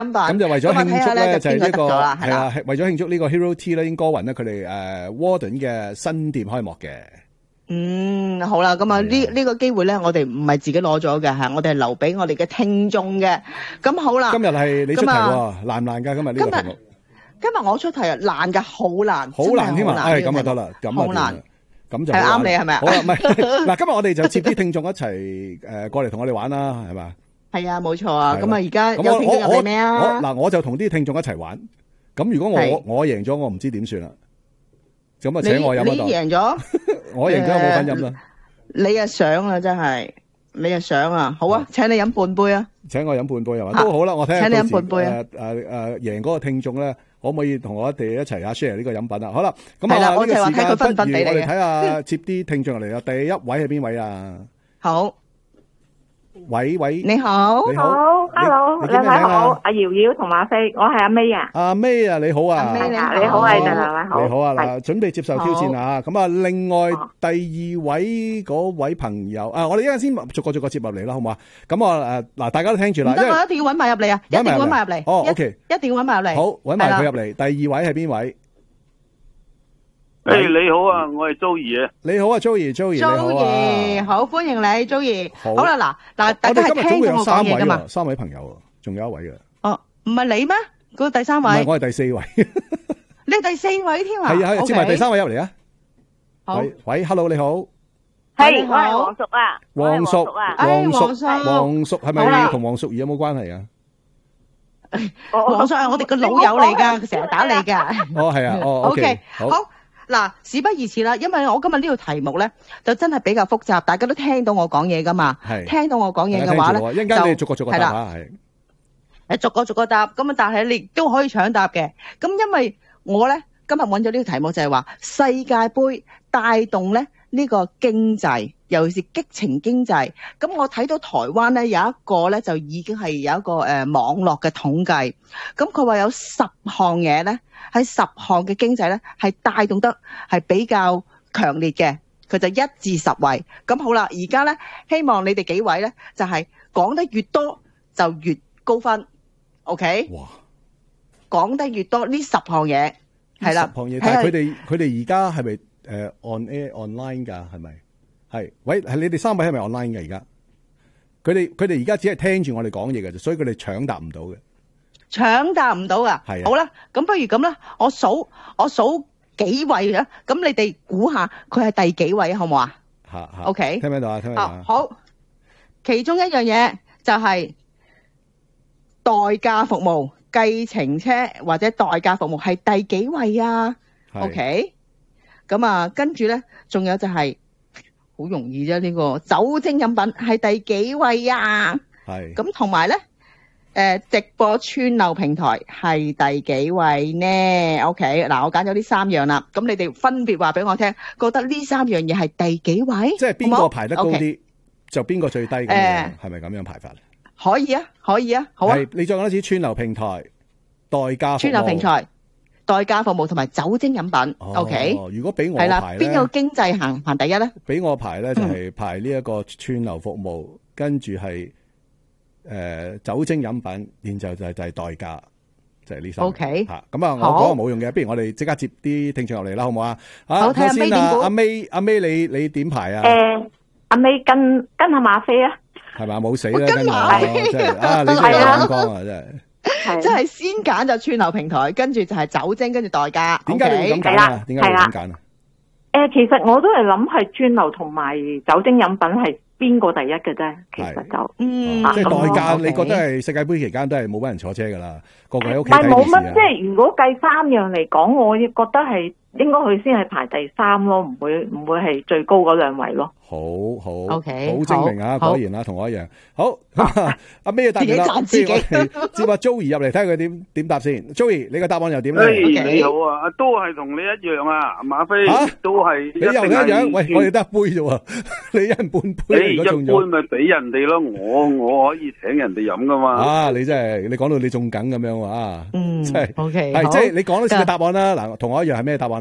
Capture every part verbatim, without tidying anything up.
咁就為咗慶祝咧，就係呢個係啦，為咗慶祝呢個 Hero Tea 咧，英歌雲咧，佢哋誒 Warden 嘅新店開幕嘅。 嗯，好啦，咁啊呢呢個機會咧，我哋唔係自己攞咗嘅吓，我哋係留俾我哋嘅聽眾嘅。咁好啦， 今日係你出題喎，難唔難噶？今日呢個題目？ 今日我出題啊，難噶，好難， 好難添啊！唉，咁就得啦，咁好難， 咁就係啱你係咪啊？ 好啦，唔係嗱，今日我哋就接啲聽眾一齊誒過嚟同我哋玩啦，係嘛？ 係啊，冇錯啊。咁啊，而家有聽眾入嚟咩啊？ 嗱，我就同啲聽眾一齊玩。咁如果我我贏咗，我唔知點算啦。咁啊，請我飲一啖。 你贏咗， 我贏咗冇份飲啦。 你啊想啊，真係你啊想啊，好啊，請你飲半杯啊。 請我飲半杯係嘛？都好啦，我睇下。 請你飲半杯啊。 誒誒誒，贏嗰個聽眾咧，可唔可以同我哋一齊啊 share 呢個飲品啊？好啦，咁啊呢個時間不如我哋睇下接啲聽眾嚟啊。第一位係邊位啊？ 好。 喂喂， 你好， 你好 ，hello，兩位好，阿瑤瑤同馬飛，我係阿 May 啊， 阿 May 啊，你好啊， 阿 May 你好，你好啊，兩位好， 你好啊，嗱，準備接受挑戰啊，咁啊，另外第二位嗰位朋友啊，我哋一陣先逐個逐個接入嚟啦，好唔好啊？咁啊，誒，嗱，大家都聽住啦， 因為我一定要搵埋入嚟啊，一定要搵埋入嚟， 哦 ，OK， 一定要搵埋入嚟， 好，搵埋佢入嚟，第二位係邊位？ 誒，你好啊，我係 Joey 啊。 你好啊，Joey，Joey，你好啊。 Joey，好歡迎你，Joey。好啦，嗱嗱，大家係聽咗我講嘢噶嘛？ 三位朋友，仲有一位嘅。 哦，唔係你咩？嗰第三位。 唔係，我係第四位。 你係第四位添啊？ 係啊係，接埋第三位入嚟啊。 好。 喂 ，Hello，你好。 係，我係黃淑啊。 黃淑啊。黃淑，黃淑係咪同黃淑儀有冇關係啊？ 黃淑係我哋個老友嚟噶，佢成日打你噶。 哦，係啊。哦，OK，好。 嗱，事不宜遲啦，因為我今日呢個題目咧，就真係比較複雜，大家都聽到我講嘢噶嘛，聽到我講嘢嘅話咧， 一陣間你逐個逐個答下，係誒逐個逐個答，咁啊，但係你都可以搶答嘅。咁因為我咧今日揾咗呢個題目就係話世界盃帶動咧呢個經濟，尤其是激情經濟。咁我睇到台灣咧有一個咧就已經係有一個誒網絡嘅統計，咁佢話有十項嘢咧。喺十項嘅經濟咧，係帶動得係比較強烈嘅，佢就一至十位。咁好啦，而家咧希望你哋幾位咧，就係、是、講得越多就越高分。OK？哇！講得越多呢十項嘢係啦， 十項嘢，但係佢哋佢哋而家係咪誒 on air online 㗎？係咪？係，喂，係你哋三位係咪 online 嘅而家？佢哋佢哋而家只係聽住我哋講嘢嘅啫，所以佢哋搶答唔到嘅。 搶答唔到啊！好啦，咁不如咁啦，我數我數幾位啊？咁你哋估下佢係第幾位好唔好啊？ 吓吓 ，OK， 聽唔聽到啊？聽唔聽到啊？ 好，其中一樣嘢就係代駕服務，計程車或者代駕服務係第幾位啊 ？OK，咁啊，跟住咧，仲有就係好容易啫，呢個酒精飲品係第幾位啊？ 係， 咁同埋咧。誒，直播串流平台係第幾位呢 ？OK，嗱，我揀咗呢三樣啦，咁你哋分別話俾我聽，覺得呢三樣嘢係第幾位？ 即係邊個排得高啲，就邊個最低咁樣，係咪咁樣排法？ 可以啊，可以啊，好啊。 係，你再講多次串流平台、代駕串流平台、代駕服務同埋酒精飲品。OK， 如果俾我排咧，係啦， 邊個經濟行行第一咧？ 俾我排咧就係排呢一個串流服務，跟住係。誒、呃，酒精飲品，然後就係就係代駕，就係呢三。O K，吓咁啊，我講冇用嘅，不如我哋即刻接啲聽眾入嚟啦，好唔好啊？ 好，睇下先啊，阿 May，阿 May，你你點排啊？ 誒、呃，阿 May 跟跟下馬飛啊， 係嘛，冇死啦，跟馬飛，真係啊，你真係眼光啊，真係， 即係先揀就串流平台，跟住就係酒精，跟住代駕。 點解你會咁揀啊？點解會咁揀啊？ 誒，其實我都係諗係串流同埋酒精飲品係。邊個第一嘅啫？其實就嗯， 即係代駕，你覺得係世界盃期間都係冇乜人坐車噶啦，個個喺屋企睇電視啊。 唔係冇乜，即係如果計三樣嚟講，我亦覺得係應該佢先係排第三咯，唔會唔會係最高嗰兩位咯。 好好 ，OK， 好精明啊！果然啊，同我一樣。好，阿 May 答完啦， 自己接阿 Joey 入嚟睇下佢點點答先。Joey，你個答案又點咧？ 你好啊，都係同你一樣啊，馬飛都係。 你又一樣？喂，我哋得一杯啫喎，你一人半杯。 一杯咪俾人哋咯，我我可以請人哋飲噶嘛。 啊，你真係你講到你中梗咁樣啊， 嗯， 真係。 O K， 係即係你講多次嘅答案啦。嗱，同我一樣係咩答案啊？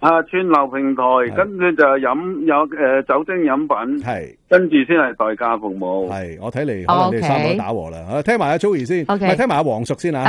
啊，串流平台，跟住就飲有誒酒精飲品， 係跟住先係代駕服務。 係，我睇嚟可能你哋三個打和啦。聽埋阿 Joey 先，唔係聽埋阿黃淑先啊。